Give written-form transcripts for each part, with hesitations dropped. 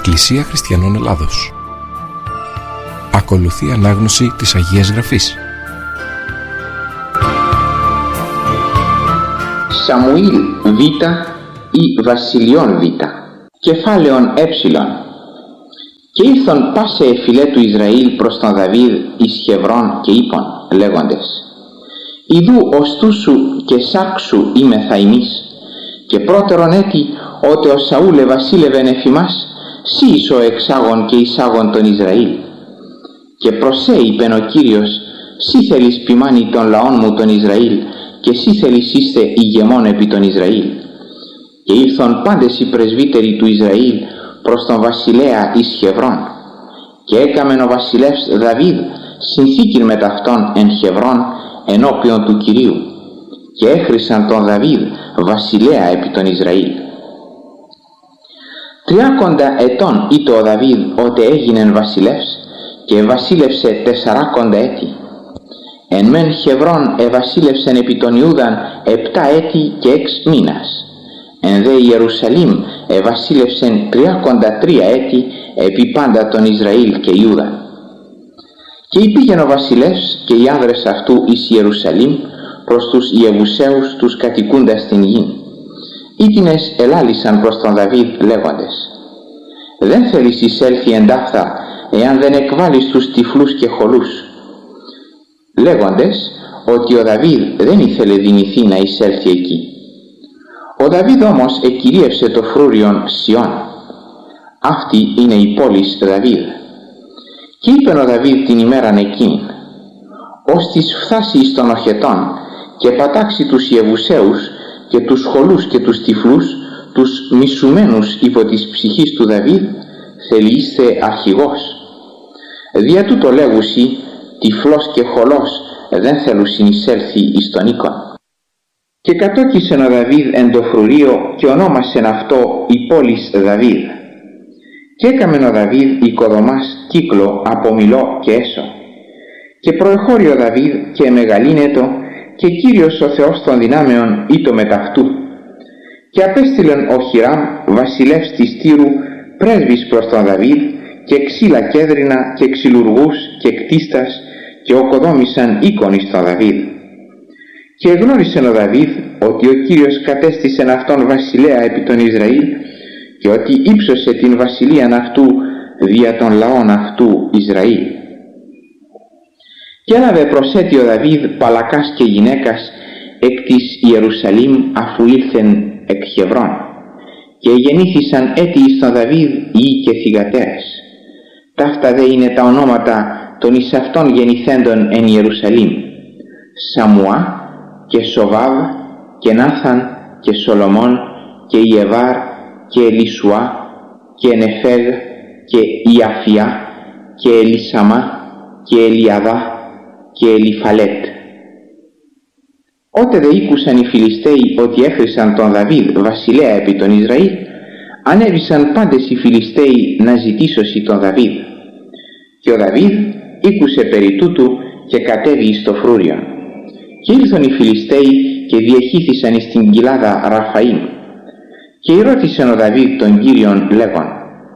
Εκκλησία Χριστιανών Ελλάδος. Ακολουθεί ανάγνωση της Αγίας Γραφής. Σαμουήλ Β ή Βασιλειών Β, κεφάλαιον Ε. Και ήρθον πάσε εφηλέ του Ισραήλ προς τον Δαβίδ εις Χεβρών και είπον λέγοντες: Ιδού οστού σου και σάξου είμεθα ημείς, και πρώτερον έτη ότε ο Σαούλ βασίλευεν εφ' ημάς, σύ είσαι ο εξάγων και εισάγων τον Ισραήλ. Και προσέ είπεν ο Κύριος: σύ θέλεις ποιμάνει των λαών μου τον Ισραήλ, και σύ θέλεις είστε ηγεμόν επί τον Ισραήλ. Και ήρθον πάντες οι πρεσβύτεροι του Ισραήλ προς τον βασιλέα εις Χεβρών, και έκαμεν ο βασιλεύς Δαβίδ συνθήκην με ταυτόν εν Χεβρών ενώπιον του Κυρίου, και έχρισαν τον Δαβίδ βασιλέα επί τον Ισραήλ. 30 ετών ήτο ο Δαβίδ ότε έγινεν βασιλεύς, και βασίλευσε 40 έτη. Εν μεν Χεβρών ευασίλευσεν επί τον Ιούδαν 7 έτη και 6 μήνας. Εν δε Ιερουσαλήμ ευασίλευσεν 33 έτη επί πάντα τον Ισραήλ και Ιούδα. Και υπήγεν ο βασιλεύς και οι άνδρες αυτού εις Ιερουσαλήμ προς τους Ιεβουσαίους τους κατοικούντας στην γην. Ήτινες ελάλησαν προς τον Δαβίδ λέγοντες: δεν θέλεις εισέλθει εντάφθα εάν δεν εκβάλεις τους τυφλούς και χολούς. Λέγοντες ότι ο Δαβίδ δεν ήθελε δυνηθεί να εισέλθει εκεί. Ο Δαβίδ όμως εκυρίευσε το φρούριον Σιών. Αυτή είναι η πόλης Δαβίδ. Και είπεν ο Δαβίδ την ημέραν εκείνη: ώστις φθάσει εις των οχετών και πατάξει τους Ιεβουσαίους και τους χολούς και τους τυφλούς, τους μισουμένους υπό της ψυχής του Δαβίδ, θέλει είστε αρχηγός. Δια τούτο λέγουσι, τυφλός και χολός δεν θέλουν συνεισέλθει εις τον οίκον. Και κατόκισεν ο Δαβίδ εν το φρουρίο και ονόμασεν αυτό η πόλης Δαβίδ. Και έκαμεν ο Δαβίδ οικοδομάς κύκλο από Μιλώ και Έσο. Και προεχώρη ο Δαβίδ και μεγαλύνετο, και Κύριος ο Θεός των δυνάμεων ήτο μεταυτού. Και απέστειλεν ο Χιράμ βασιλεύς της Τύρου πρέσβης προς τον Δαβίδ, και ξύλα κέδρινα και ξυλουργούς και κτίστας, και οκοδόμησαν οίκον εις τον Δαβίδ. Και εγνώρισεν ο Δαβίδ ότι ο Κύριος κατέστησεν αυτόν βασιλέα επί τον Ισραήλ, και ότι ύψωσε την βασιλείαν αυτού δια των λαών αυτού Ισραήλ. Και έλαβε προσέτη ο Δαβίδ παλακάς και γυναίκας εκ της Ιερουσαλήμ αφού ήλθεν εκ Χεβρών, και γεννήθησαν έτη εις τον Δαβίδ ιοί και θυγατέρες. Ταύτα δε είναι τα ονόματα των εις αυτών γεννηθέντων εν Ιερουσαλήμ: Σαμουά και Σοβάβ και Νάθαν και Σολομών και Ιεβάρ και Ελισουά και Νεφέγ και Ιαφιά και Ελισαμά και Ελιαδά και Ελιφαλέτ. Ότε δε ήκουσαν οι Φιλιστέοι ότι έχρισαν τον Δαβίδ βασιλέα επί τον Ισραήλ, ανέβησαν πάντες οι Φιλιστέοι να ζητήσωσι τον Δαβίδ. Και ο Δαβίδ ήκουσε περί τούτου και κατέβη εις το φρούριον. Και ήλθον οι Φιλιστέοι και διεχύθησαν εις την κοιλάδα Ραφαΐμ. Και ρώτησεν ο Δαβίδ τον Κύριον λέγον: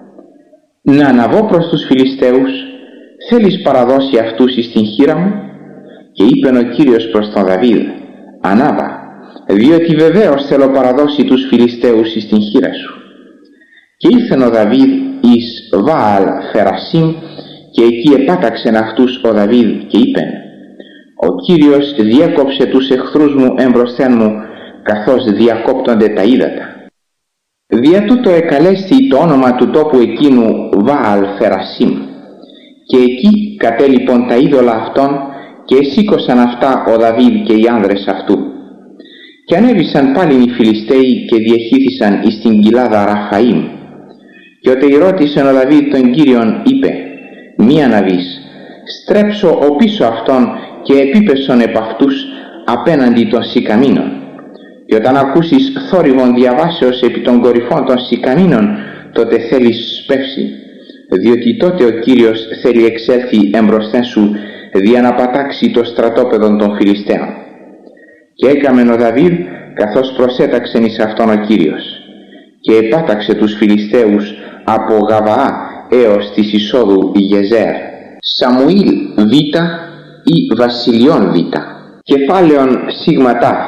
να αναβώ προς τους Φιλιστέους, θέλεις παραδώσει αυτούς εις την χείρα μου? Και είπεν ο Κύριος προς τον Δαβίδ: ανάβα, διότι βεβαίως θέλω παραδώσει τους Φιλιστέους εις την χείρα σου. Και ήλθεν ο Δαβίδ εις Βαάλ Φερασίμ, και εκεί επάταξεν αυτούς ο Δαβίδ και είπεν: ο Κύριος διέκοψε τους εχθρούς μου εμπροσθέν μου, καθώς διακόπτονται τα ύδατα. Δια τούτο εκαλέστη το όνομα του τόπου εκείνου Βαάλ Φερασίμ. Και εκεί κατέλειπον τα είδωλα αυτών, και εσήκωσαν αυτά ο Δαβίδ και οι άνδρες αυτού. Και ανέβησαν πάλιν οι Φιλιστέοι και διεχύθησαν εις την κοιλάδα Ραφαΐμ. Και ότε ρώτησεν ο Δαβίδ τον Κύριον, είπε: μη αναβείς, στρέψω ο πίσω αυτών και επίπεσον επ' αυτούς απέναντι των σικαμίνων. Και όταν ακούσεις θόρυβον διαβάσεως επί των κορυφών των σικαμίνων, τότε θέλεις σπεύσει, διότι τότε ο Κύριος θέλει εξέλθει εμπροσθέν σου δια να πατάξει το στρατόπεδο των Φιλιστέων. Και έκαμεν ο Δαβίδ καθώς προσέταξεν εις αυτόν ο Κύριος. και επάταξε τους Φιλιστέους από Γαβαά έως της εισόδου Γεζέρ. Σαμουήλ Β ή Βασιλιών Β. Κεφάλαιον Σιγματάφ.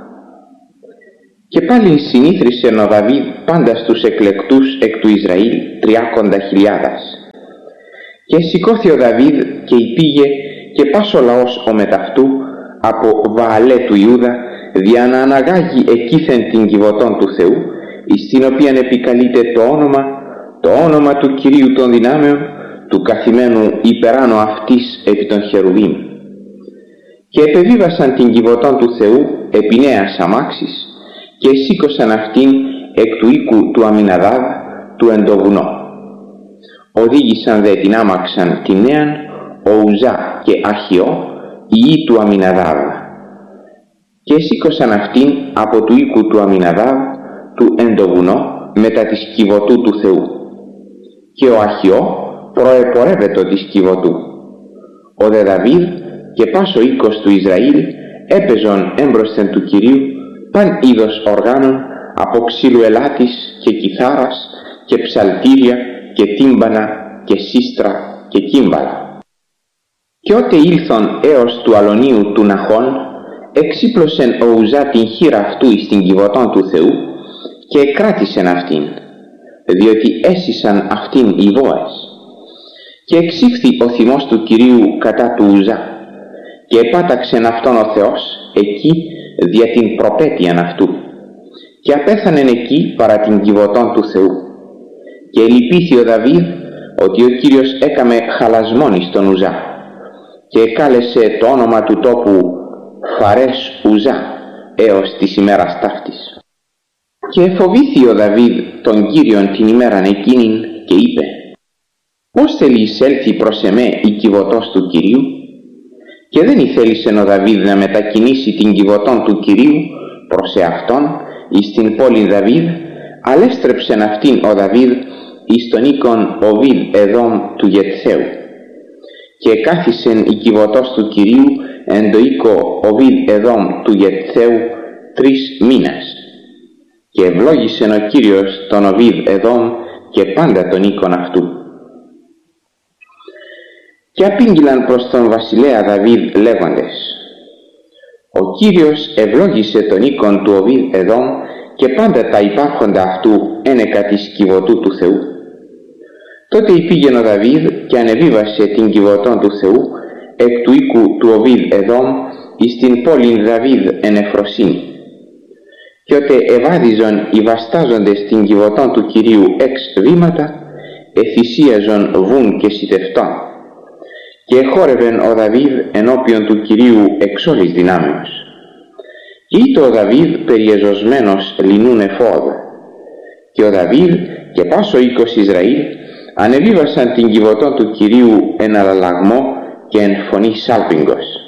Και πάλι συνήθρισε ο Δαβίδ πάντα στους εκλεκτούς εκ του Ισραήλ 30.000. Και σηκώθη ο Δαβίδ και υπήγε και πας ο λαός ο μεταυτού από Βααλέ του Ιούδα, δια να αναγάγει εκείθεν την Κιβωτών του Θεού, εις την οποίαν επικαλείται το όνομα του Κυρίου των δυνάμεων, του καθημένου υπεράνω αυτής επί των Χερουβίμ. Και επεβίβασαν την Κιβωτών του Θεού επί νέας αμάξης και σήκωσαν αυτήν εκ του οίκου του Αμιναδάβ του εν το βουνό. Οδήγησαν δε την άμαξαν την νέαν ο Ουζά και Αχιώ, ιοί του Αμιναδάβ, και σήκωσαν αυτήν από του οίκου του Αμιναδάβ του εν το βουνό μετά της Κιβωτού του Θεού. Και ο Αχιώ προεπορεύετο της Κιβωτού. Ο δε Δαβίδ και πας ο οίκος του Ισραήλ έπαιζον έμπροσθεν του Κυρίου παν είδος οργάνων από ξύλου ελάτης και κιθάρας και ψαλτήρια και τύμπανα και σύστρα και κύμπαλα. Και ότε ήλθον έως του αλωνίου του Ναχών, εξύπλωσεν ο Ουζά την χείρα αυτού εις την Κιβωτών του Θεού και εκράτησεν αυτήν, διότι έσυσαν αυτήν οι βόες. Και εξήφθη ο θυμός του Κυρίου κατά του Ουζά και επάταξεν αυτόν ο Θεός εκεί δια την προπέτειαν αυτού και απέθανεν εκεί παρά την Κιβωτών του Θεού. Και ελυπήθη ο Δαβίδ ότι ο Κύριος έκαμε χαλασμόν εις τον Ουζά και εκάλεσε το όνομα του τόπου Φαρές Ουζά έως της ημέρας ταύτης. Και εφοβήθη ο Δαβίδ τον Κύριον την ημέραν εκείνην και είπε: «Πώς θέλει εισέλθει προς εμέ η Κιβωτός του Κυρίου?» Και δεν ηθέλησε ο Δαβίδ να μετακινήσει την Κιβωτών του Κυρίου προς εαυτόν εις την πόλη Δαβίδ, αλλά έστρεψεν αυτήν ο Δαβίδ εις τον οίκον Οβίδ Εδόμ του Γετθαίου. Και κάθισεν η Κιβωτός του Κυρίου εν το οίκο Οβίδ Εδόμ του Γετθαίου 3 μήνας. Και ευλόγησεν ο Κύριος τον Οβίδ Εδόμ και πάντα τον οίκον αυτού. Και απήγγειλαν προς τον βασιλέα Δαβίδ λέγοντες: «Ο Κύριος ευλόγησε τον οίκον του Οβίδ Εδόμ και πάντα τα υπάρχοντα αυτού ένεκα της Κιβωτού του Θεού». Τότε υπήγεν ο Δαβίδ και ανεβίβασε την Κιβωτών του Θεού εκ του οίκου του Οβίδ Εδόμ εις την πόλην Δαβίδ εν Εφροσύνη. Και ότε ευάδιζον οι βαστάζοντες την Κιβωτών του Κυρίου εξ βήματα, εθυσίαζον βουν και σιτευτών. Και εχόρευεν ο Δαβίδ ενώπιον του Κυρίου εξ όλης δυνάμεως. Και ήτο ο Δαβίδ περιεζωσμένος λινούν εφόδ. Και ο Δαβίδ και πας ο οίκος Ισραήλ ανεβίβασαν την Κιβωτών του Κυρίου εν αλλαλαγμό και εν φωνή σάλπιγγος.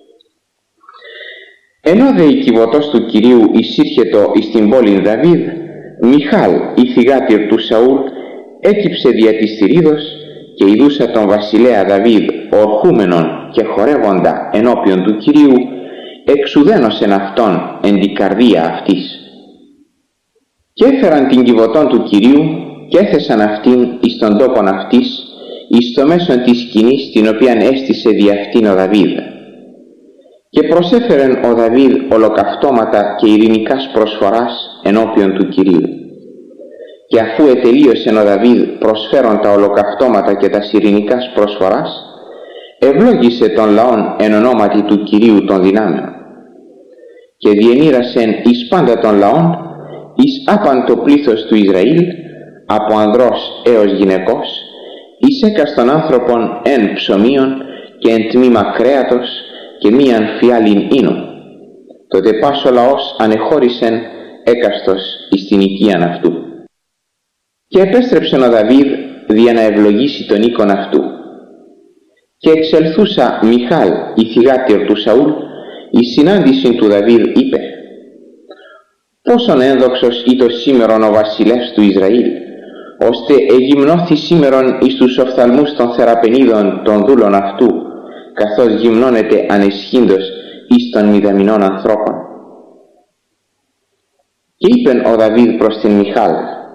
Ενώ δε η Κιβωτός του Κυρίου εισήρχετο εις την πόλην Δαβίδ, Μιχάλ η θυγάτηρ του Σαούλ έκυψε δια της θηρίδος και ειδούσα τον βασιλέα Δαβίδ ορχούμενον και χορεύοντα ενώπιον του Κυρίου, εξουδένωσεν αυτόν εν την καρδία αυτής. Και έφεραν την Κιβωτών του Κυρίου και έθεσαν αυτήν εις τον τόπον αυτής, εις το μέσον της σκηνής την οποίαν έστησε δι' αυτήν ο Δαβίδ. Και προσέφερεν ο Δαβίδ ολοκαυτώματα και ειρηνικάς προσφοράς ενώπιον του Κυρίου. Και αφού ετελείωσεν ο Δαβίδ προσφέρον τα ολοκαυτώματα και τα ειρηνικάς προσφοράς, ευλόγησε τον λαόν εν ονόματι του Κυρίου των δυνάμεων. Και διενήρασεν εις πάντα των λαών, εις άπαν το πλήθος του Ισραήλ, από ανδρός έως γυναικός, εις έκαστον άνθρωπον εν ψωμίων και εν τμήμα κρέατος και μίαν φιάλιν ίνου. Τότε πας ο λαός ανεχώρησεν έκαστος εις την οικίαν αυτού. Και επέστρεψεν ο Δαβίδ δια να ευλογήσει τον οίκον αυτού. Και εξελθούσα Μιχάλ η θυγάτηρ του Σαούλ η συνάντηση του Δαβίδ είπε: «Πόσον ένδοξος ήτο σήμερον ο βασιλεύς του Ισραήλ, ώστε εγυμνώθη σήμερον εις τους οφθαλμούς των θεραπενίδων των δούλων αυτού, καθώς γυμνώνεται ανεσχύντος εις των μηδαμινών ανθρώπων». Και είπεν ο Δαβίδ προς την Μιχάλ: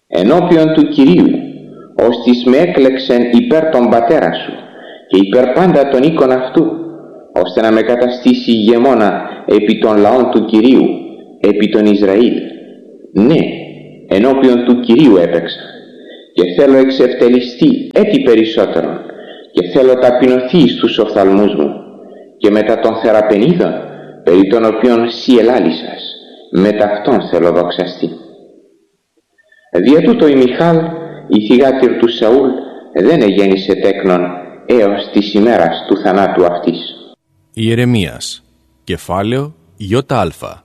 ενώπιον του Κυρίου, ώστις με έκλεξεν υπέρ τον πατέρα σου και υπέρ πάντα των οίκων αυτού, ώστε να με καταστήσει ηγεμόνα επί των λαών του Κυρίου, επί των Ισραήλ. Ναι, ενώπιον του Κυρίου έπαιξα και θέλω εξευτελιστεί έτη περισσότερον και θέλω ταπεινωθεί στους οφθαλμούς μου και μετά των θεραπενίδων, περί των οποίων σύ ελάλησας, μετά αυτόν θέλω δοξαστεί. Δια τούτο η Μιχάλ, η θυγάτηρ του Σαούλ, δεν εγέννησε τέκνον έως της ημέρας του θανάτου αυτής. Ιερεμίας, κεφάλαιο Ια.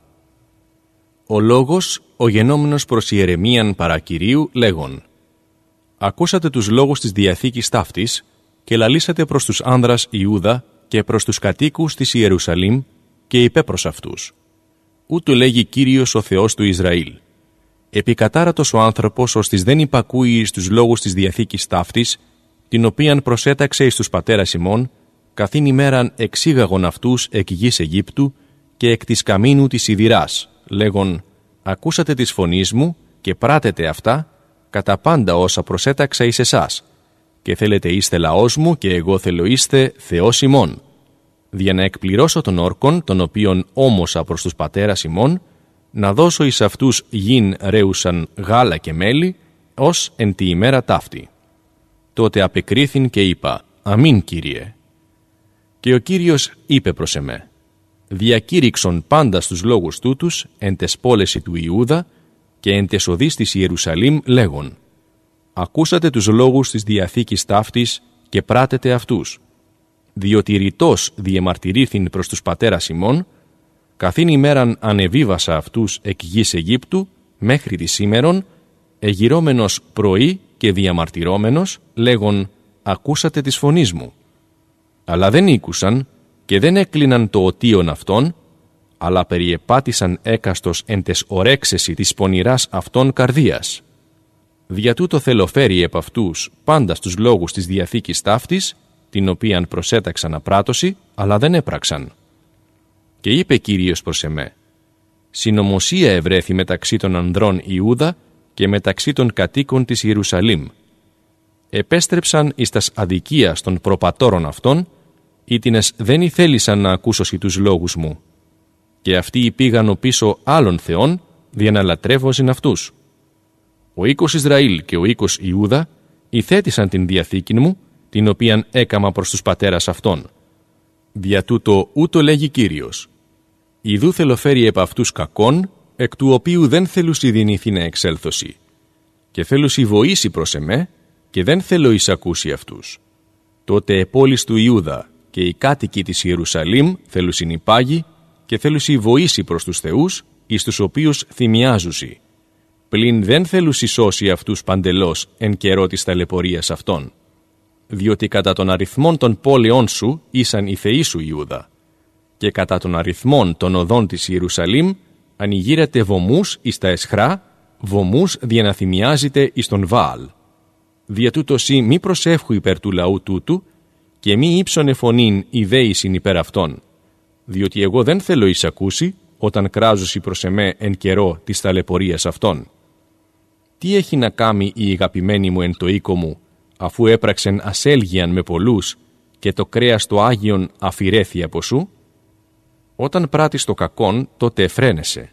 Ο λόγος, ο γενόμενος προς Ιερεμίαν παρά Κυρίου, λέγον: Ακούσατε τους λόγους της Διαθήκης ταύτης και λαλήσατε προς τους άνδρας Ιούδα και προς τους κατοίκους της Ιερουσαλήμ και είπε προς αυτούς: Ούτω λέγει Κύριος ο Θεός του Ισραήλ. Επικατάρατος ο άνθρωπος ώστις δεν υπακούει στους λόγους της Διαθήκης ταύτης, την οποίαν προσέταξε εις τους πατέρας ημών, καθήν ημέραν εξήγαγον αυτούς εκ γης Αιγύπτου και εκ της καμίνου της σιδηράς, λέγον: Ακούσατε της φωνής μου και πράτετε αυτά, κατά πάντα όσα προσέταξα εις εσάς, και θέλετε είστε λαός μου και εγώ θέλω είστε Θεός ημών, δια να εκπληρώσω των όρκων, των οποίων όμωσα προς τους πατέρας ημών, να δώσω εις αυτούς γην ρέουσαν γάλα και μέλι, ως εν τη ημέρα ταύτη. Τότε απεκρίθην και είπα: Αμήν, Κύριε. Και ο Κύριος είπε προς εμέ: Διακήρυξον πάντα στους λόγους τούτους εν τες πόλεση του Ιούδα και εν τες οδείς της Ιερουσαλήμ λέγον: Ακούσατε τους λόγους της Διαθήκης ταύτης και πράτετε αυτούς, διότι ρητός διεμαρτυρήθην προς τους πατέρας ημών, καθήν ημέραν ανεβίβασα αυτούς εκ γης Αιγύπτου μέχρι τη σήμερον, εγυρώμενος πρωί και διαμαρτυρόμενος, λέγον: Ακούσατε της φωνής μου. Αλλά δεν ήκουσαν και δεν έκλειναν το οτίον αυτών, αλλά περιεπάτησαν έκαστος εν τες ορέξεση της πονηράς αυτών καρδίας. Δια τούτο θέλω φέρει επ' αυτούς πάντα στους λόγους της Διαθήκης ταύτης, την οποίαν προσέταξαν απράτωση, αλλά δεν έπραξαν. Και είπε Κύριος προς εμέ: Συνωμοσία ευρέθη μεταξύ των ανδρών Ιούδα και μεταξύ των κατοίκων της Ιερουσαλήμ. Επέστρεψαν εις τας αδικίας των προπατώρων αυτών, ήτινες δεν ηθέλησαν να ακούσωσι τους λόγους μου. Και αυτοί πήγαν πίσω άλλων θεών, δια να λατρεύωσιν αυτούς. Ο οίκος Ισραήλ και ο οίκος Ιούδα ηθέτησαν την διαθήκην μου, την οποίαν έκαμα προς τους πατέρας αυτών. Δια τούτο ούτω λέγει Κύριος: Ιδού θέλω φέρει επ' αυτούς κακόν, εκ του οποίου δεν θέλουσι δυνηθεί να εξέλθωσι. Και θέλουσι βοήσει προς εμέ, και δεν θέλω εισακούσει αυτούς. Τότε επόλεις του Ιούδα και οι κάτοικοι της Ιερουσαλήμ θέλουσιν υπάγει και θέλουσι βοήσει προς τους θεούς, εις τους οποίους θυμιάζουσι. Πλην δεν θέλουσι σώσει αυτούς παντελώς εν καιρό της ταλαιπωρίας αυτών. Διότι κατά των αριθμών των πόλεων σου ήσαν οι θεοί σου Ιούδα, και κατά των αριθμών των οδών της Ιερουσαλήμ ανοιγείρετε βωμούς εις τα εσχρά, βωμούς δια να θυμιάζετε εις τον Βάαλ. Δια τούτο σύ μη προσεύχου υπέρ του λαού τούτου, και μη ύψωνε φωνήν ιδέησιν υπέρ αυτών, διότι εγώ δεν θέλω εισακούσει όταν κράζουσι προς εμέ εν καιρό της ταλαιπωρίας αυτών. Τι έχει να κάμει η αγαπημένη μου εν το οίκο μου, αφού έπραξεν ασέλγιαν με πολλούς και το κρέας το Άγιον αφηρέθη από σου? Όταν πράττεις το κακόν, τότε εφραίνεσαι.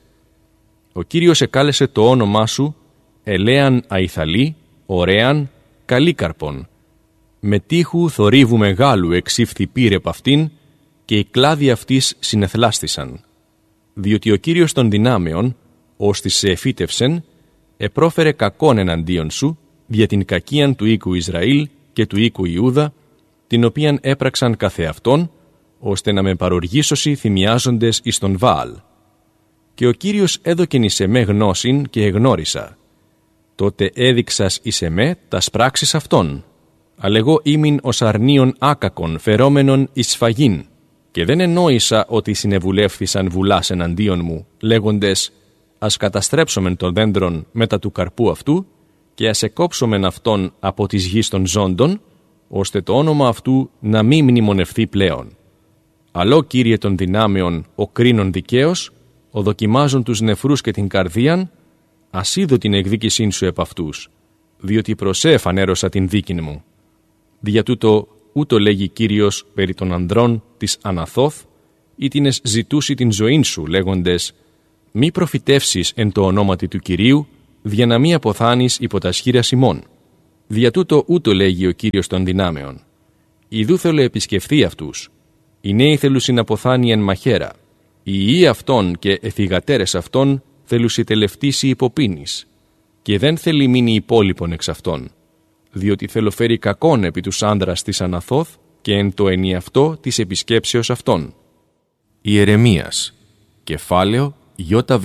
Ο Κύριος εκάλεσε το όνομά σου ελέαν αϊθαλή, ωραίαν, καλίκαρπον. Με τείχου θορύβου μεγάλου εξήφθη πήρε επ' αυτήν και οι κλάδοι αυτής συνεθλάστησαν. Διότι ο Κύριος των δυνάμεων, ώστις σε εφύτευσεν, επρόφερε κακόν εναντίον σου, δια την κακίαν του οίκου Ισραήλ και του οίκου Ιούδα, την οποίαν έπραξαν καθεαυτόν, ώστε να με παροργήσωσι θυμιάζοντες εις τον Βάαλ. Και ο Κύριος έδωκεν εις εμέ γνώσιν και εγνώρισα. Τότε έδειξας εις εμέ τας πράξεις αυτών. Αλλά εγώ ήμην ως αρνίον άκακον φερόμενον εις σφαγήν, και δεν εννόησα ότι συνεβουλεύθησαν βουλάς εναντίον μου, λέγοντες: ας καταστρέψομεν των δέντρων μετά του καρπού αυτού και ας εκόψομεν αυτόν από της γης των ζώντων, ώστε το όνομα αυτού να μη μνημονευθεί πλέον. Αλλό Κύριε των δυνάμεων, ο κρίνων δικαίος, ο δοκιμάζων τους νεφρούς και την καρδίαν, ας είδω την εκδίκησήν σου επ' αυτούς, διότι προσέ εφανέρωσα την δίκην μου. Δια τούτο ούτω λέγει Κύριος περί των ανδρών της Αναθώθ, ήτινες ζητούσι την ζωήν σου, λέγοντες «Μη προφητεύσεις εν το ονόματι του Κυρίου, δια να μη αποθάνεις υπό τα σχήρας ημών». Δια τούτο ούτω λέγει ο Κύριος των δυνάμεων. Ιδού θέλω επισκεφθεί αυτούς. Οι νέοι θέλουσιν αποθάνει εν μαχαίρα. Οι ιοί αυτών και εθιγατέρες αυτών θέλουσι τελευτήσει υποπίνης. Και δεν θέλει μείνει υπόλοιπον εξ αυτών. Διότι θέλω φέρει κακόν επί τους άνδρας της Αναθώθ και εν το ενιαυτό της επισκέψεως αυτών. Ιερεμίας, κεφάλαιο Β.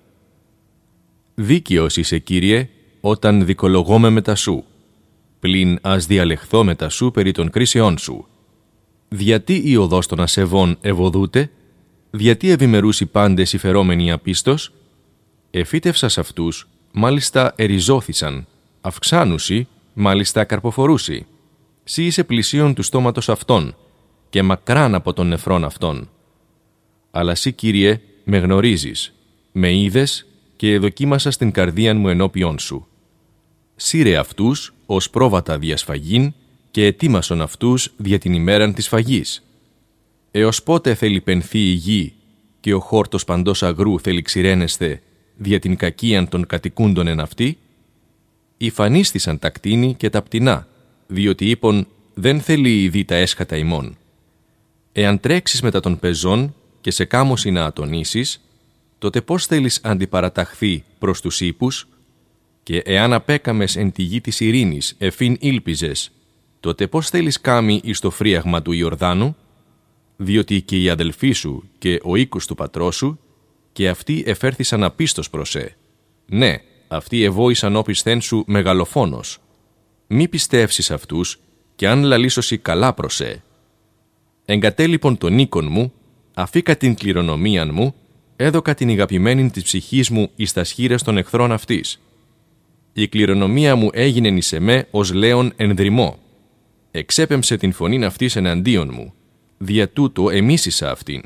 Δίκαιος είσαι, Κύριε, όταν δικολογώ μετά σου. Πλην ας διαλεχθώ μετά σου περί των κρίσεών σου. Γιατί η οδός των ασεβών ευωδούται, γιατί ευημερούσι πάντες οι φερόμενοι απίστος, εφύτευσας αυτούς, μάλιστα εριζώθησαν, αυξάνουσι, μάλιστα καρποφορούσι. Σύ είσαι πλησίον του στόματος αυτών και μακράν από των νεφρών αυτών. Αλλά σύ, Κύριε, με γνωρίζεις, με είδες και εδοκίμασα στην καρδίαν μου ενώπιον σου. Σύρε αυτούς ως πρόβατα διασφαγήν και ετοίμασον αυτούς δια την ημέραν της φαγής. Έως πότε θέλει πενθεί η γη και ο χόρτος παντός αγρού θέλει ξηρένεσθε δια την κακίαν των κατοικούντων εν αυτή? Υφανίστησαν τα κτίνη και τα πτηνά, διότι είπον δεν θέλει ειδή τα έσχατα ημών. Εάν τρέξεις μετά των πεζών και σε κάμωση να ατονίσεις, τότε πώς θέλεις αντιπαραταχθεί προς τους ύπους? Και εάν απέκαμες εν τη γη της ειρήνης εφήν ήλπιζες, τότε πώς θέλεις κάμει εις το φρίαγμα του Ιορδάνου? Διότι και οι αδελφοί σου και ο οίκος του πατρός σου, και αυτοί εφέρθησαν απίστος προς Ναι, αυτοί εβόησαν όπισθεν σου μεγαλοφόνος. Μη πιστεύσεις αυτούς, και αν λαλήσωσι καλά προς Εγκατέλειπον τον οίκον μου, αφήκα την κληρονομίαν μου, έδωκα την ηγαπημένην της ψυχής μου εις τα σχήρες των εχθρών αυτής. Η κληρονομία μου έγινεν εις εμέ ως λέον ενδρυμό. Εξέπεμψε την φωνήν αυτής εναντίον μου. Δια τούτο εμίσησα αυτήν.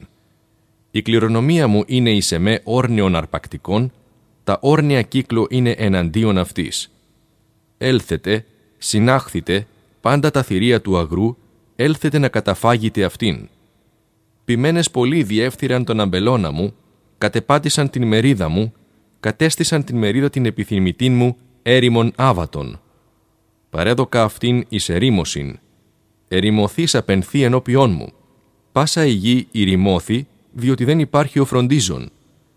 Η κληρονομία μου είναι εις εμέ όρνεων αρπακτικών, τα όρνια κύκλο είναι εναντίον αυτής. Έλθετε, συνάχθητε, πάντα τα θηρία του αγρού, έλθετε να καταφάγετε αυτήν. Ποιμένες πολλοί διεύθυραν τον αμπελώνα μου, κατεπάτησαν την μερίδα μου, κατέστησαν την μερίδα την επιθυμητήν μου, έρημον άβατον. Παρέδωκα αυτήν εις ερήμωσιν. Ερημωθείς απενθεί ενώπιόν μου. Πάσα η γη ηρημώθη, διότι δεν υπάρχει ο φροντίζων.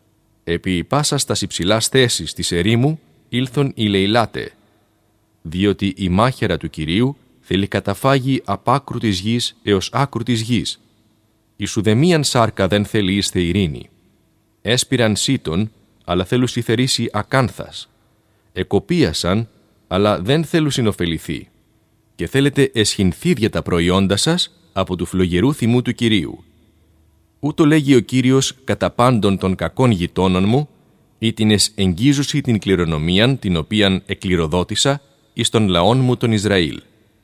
Επί πάσα στας υψηλάς θέσης της ερήμου ήλθον οι λεηλάτε. Διότι η μάχαιρα του Κυρίου θέλει καταφάγει απ' άκρου της γης έως άκρου της γης. Η σουδεμίαν σάρκα δεν θέλει είστε ειρήνη. Έσπηραν σύτων, αλλά θέλουν συθερήσει ακάνθας. Εκοπίασαν, αλλά δεν θέλουν συνοφεληθεί. Και θέλετε εσχυνθεί για τα προϊόντα σας από του φλογερού θυμού του Κυρίου. Ούτω λέγει ο Κύριος κατά πάντων των κακών γειτόνων μου, ήτινες εγγίζουσι την κληρονομίαν την οποίαν εκληροδότησα εις των λαών μου τον Ισραήλ.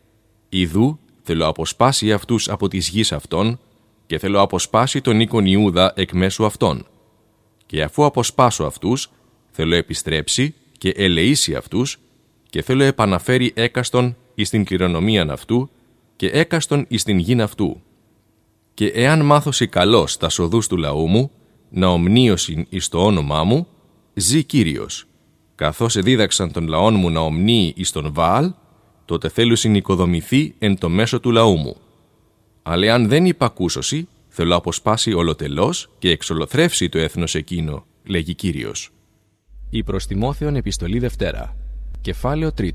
Ιδού θέλω αποσπάσει αυτούς από της γης αυτών και θέλω αποσπάσει τον οίκον Ιούδα εκ μέσου αυτών. Και αφού αποσπάσω αυτούς, θέλω επιστρέψει και ελεήσει αυτούς και θέλω επαναφέρει έκαστον εις την κληρονομίαν αυτού και έκαστον εις την γην αυτού. Και εάν μάθωσι καλώς τα σοδούς του λαού μου, να ομνίωσιν εις το όνομά μου, ζει Κύριος. Καθώς εδίδαξαν των λαών μου να ομνίει εις τον Βαάλ, τότε θέλουσιν οικοδομηθεί εν το μέσο του λαού μου. Αλλά εάν δεν υπακούσωσι, θέλω αποσπάσει ολοτελώς και εξολοθρεύσει το έθνος εκείνο, λέγει Κύριος. Η προς Τιμόθεον επιστολή Δευτέρα, κεφάλαιο 3.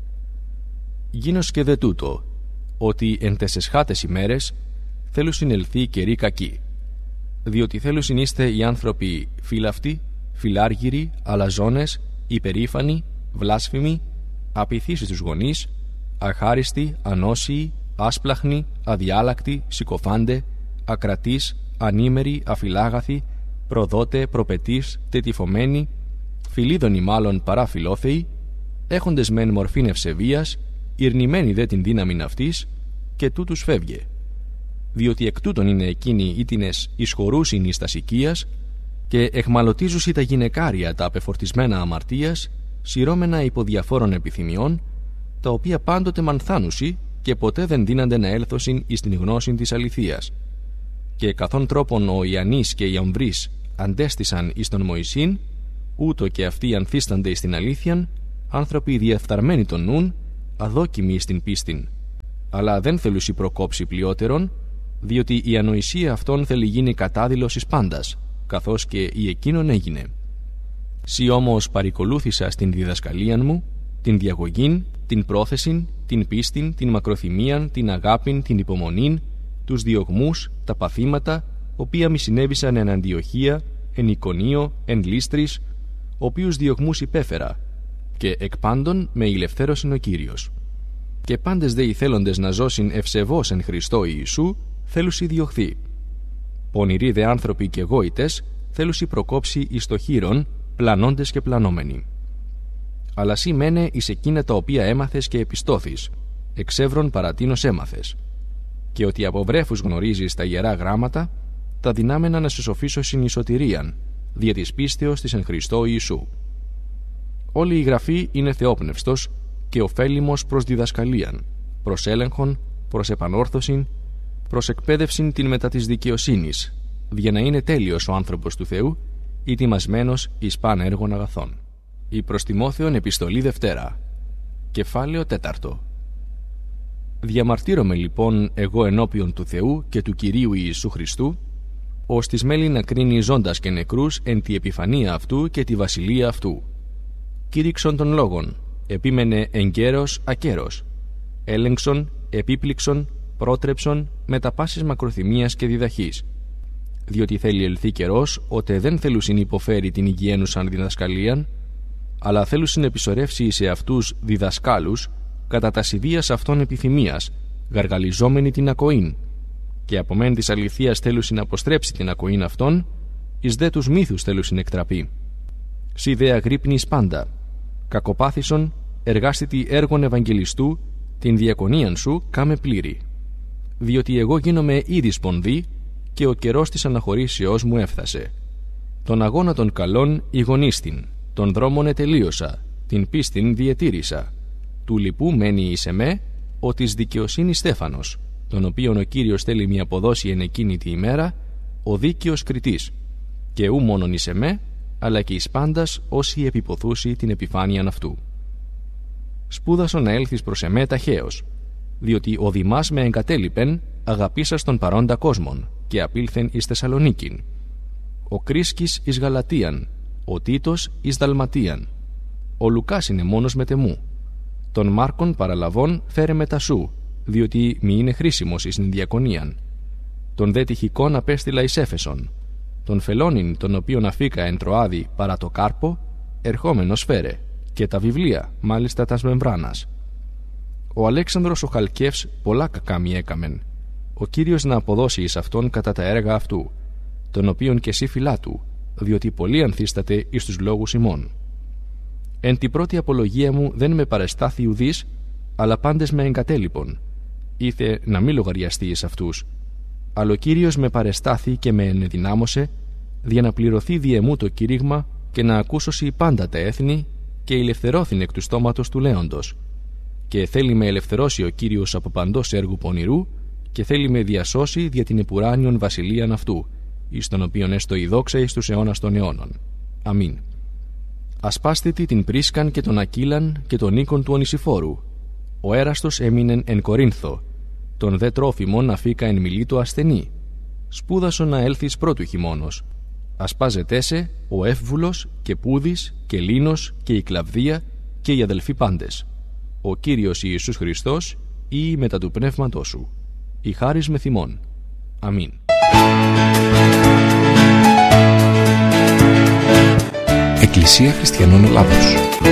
Γίνος και δε τούτο, ότι εν τες εσχάτες ημέρες θέλουν συνελθεί καιροί κακοί, διότι θέλουν είστε οι άνθρωποι φύλαυτοι, φιλάργυροι, αλαζόνες, υπερήφανοι, βλάσφημοι, απειθείς στους γονείς, αχάριστοι, ανώσιοι, άσπλαχνοι, αδιάλακτοι, συκοφάντε, ακρατείς, ανήμεροι, αφιλάγαθοι, προδότε, προπετείς, τετυφωμένοι, φιλίδωνοι μάλλον παρά φιλόθεοι, έχοντες μεν μορφήν ευσεβίας, ειρνημένοι δε την δύναμην αυτής, και τούτους φεύγε. Διότι εκ τούτων είναι εκείνοι ήτινες εισχωρούσιν εις τας οικίας, και εχμαλωτίζουσι τα γυναικάρια τα απεφορτισμένα αμαρτίας, σειρώμενα υπό διαφόρων επιθυμιών, τα οποία πάντοτε μανθάνουσι και ποτέ δεν δύνανται να έλθωσιν εις την γνώση της αληθείας. Και καθόν τρόπον ο Ιαννής και οι Αμβρείς αντέστησαν εις τον Μωυσήν, ούτω και αυτοί ανθίστανται εις την αλήθειαν, άνθρωποι διαφθαρμένοι των νουν, αδόκιμοι εις την πίστην. Αλλά δεν θέλουσι προκόψει πλειότερον, διότι η ανοησία αυτών θέλει γίνει κατάδειλος εις πάντας, καθώς και η εκείνον έγινε. Σι όμως παρικολούθησα στην διδασκαλίαν μου, την διαγωγήν, την πρόθεσιν, την πίστην, την μακροθυμίαν, την αγάπην, την υπομονήν, τους διωγμούς, τα παθήματα, οποία μη συνέβησαν εν Αντιοχία, εν Ικονίο, εν Λύστρης, οποίους διωγμούς υπέφερα, και εκ πάντων με ηλευθέρωσιν ο Κύριος. Και πάντες δε οι θέλοντες να ζώσιν ευσεβώς εν Χριστώ Ιησού, θέλουσι διωχθεί. Πονηροί δε άνθρωποι και γόητες, θέλουσι προκόψει εις το χείρον, πλανώντες και πλανόμενοι. Αλλά σύ μένε εις εκείνα τα οποία έμαθες και επιστώθεις, εξεύρων παρατίνος έμαθες. Και ότι από βρέφους γνωρίζεις τα ιερά γράμματα, τα δυνάμενα να σε σοφίσω συν εις σωτηρίαν, δια της πίστεως της εν Χριστώ Ιησού. Όλη η Γραφή είναι θεόπνευστος και ωφέλιμος προς διδασκαλίαν, προς έλεγχον, προς επανόρθωσιν, προς εκπαίδευσιν την μετά της δικαιοσύνης, για να είναι τέλειος ο άνθρωπος του Θεού, ετοιμασμένος εις παν έργων αγαθών. Η προς Τιμόθεον επιστολή Δευτέρα, κεφάλαιο 4. Διαμαρτύρομαι λοιπόν εγώ ενώπιον του Θεού και του Κυρίου Ιησού Χριστού, ως της μέλη να κρίνει ζώντας και νεκρούς εν τη επιφανία αυτού και τη βασιλεία αυτού. Κήρυξον των λόγων, επίμενε εγκαίρος ακέρος, έλεγξον, επίπληξον, πρότρεψον, με τα πάσης μακροθυμίας και διδαχής. Διότι θέλει ελθεί καιρός, ότε δεν θέλουσιν υποφέρει την υγιένουσαν διδασκαλίαν, αλλά θέλουσιν επισορεύσει σε αυτούς διδασκάλους, κατά τα ιδίας αυτών επιθυμίας, γαργαλιζόμενοι την ακοήν, και από μεν της αληθείας θέλουσιν αποστρέψει την ακοήν αυτών, εις δε τους μύθους θέλουσιν εκτραπεί. Σι δε αγρύπνεις πάντα, κακοπάθησον, εργάστητη έργων Ευαγγελιστού, την διακονίαν σου κάμε πλήρη. Διότι εγώ γίνομαι ήδη σπονδύ, και ο καιρός της αναχωρήσεώς μου έφθασε. Τον αγώνα των καλών ηγονίστην, τον δρόμον ετελείωσα, την πίστην διετήρησα. Του λοιπού μένει εις εμέ, ο της δικαιοσύνης Στέφανος, τον οποίον ο Κύριος θέλει μη αποδώσει εν εκείνη τη ημέρα, ο δίκαιος κριτής, και ου μόνον εις εμέ, αλλά και εις πάντας όσοι επιποθούσι την επιφάνειαν αυτού. Σπούδασο να έλθεις προς εμέ ταχαίως, διότι ο Δημάς με εγκατέλειπεν, αγαπήσας τον παρόντα κόσμον, και απήλθεν εις Θεσσαλονίκην. Ο Κρίσκης εις Γαλατίαν, ο Τίτος εις Δαλματίαν. Ο Λουκάς είναι μόνος μετεμού. Τον Μάρκον παραλαβών φέρε μετά σου, διότι μη είναι χρήσιμος εις την διακονίαν. Τον δε Τυχικόν απέστειλα εις Έφεσον. Τον Φελώνην, τον οποίον αφήκα εν Τροάδη παρά το Κάρπο, ερχόμενος φέρε, και τα βιβλία, μάλιστα τας μεμβράνας. Ο Αλέξανδρος ο Χαλκεύς πολλά κακά μη έκαμεν. Ο Κύριος να αποδώσει εις αυτόν κατά τα έργα αυτού, τον οποίον και εσύ φυλάτου, διότι πολύ ανθίσταται εις τους λόγους ημών. Εν τη πρώτη απολογία μου δεν με παρεστάθη ουδής, αλλά πάντες με εγκατέλειπον. Ήθε να μη λογαριαστεί εις αυτούς. Αλλά ο Κύριος με παρεστάθη και με ενεδυνάμωσε, για να πληρωθεί διεμού το κήρυγμα και να ακούσωση πάντα τα έθνη, και ελευθερώθην εκ του στόματος του λέοντος. Και θέλει με ελευθερώσει ο Κύριος από παντός έργου πονηρού, και θέλει με διασώσει δια την επουράνιον βασιλείαν αυτού, εις τον οποίον έστω η δόξα εις τους αιώνας των αιώνων. Αμήν. Ασπάστητη την Πρίσκαν και τον Ακύλαν και τον Νίκον του Ονησιφόρου. Ο Έραστος έμεινεν εν Κορίνθο, τον δε Τρόφιμον αφήκα εν Μιλήτο ασθενή. Σπούδασον να έλθεις πρώτου χειμώνος. Ασπάζετέ σε ο Εύβουλος και Πούδης και Λίνος και η Κλαβδία και οι αδελφοί πάντες. Ο Κύριος Ιησούς Χριστός ή μετά του πνεύματός σου. Η χάρις με θυμών. Αμήν. Εκκλησία Χριστιανών Ελλάδος.